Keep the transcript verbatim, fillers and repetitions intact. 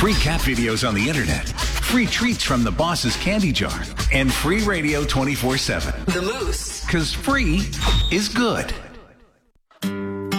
free cat videos on the internet, free treats from the boss's candy jar, and free radio twenty-four seven. The Moose. Because free is good.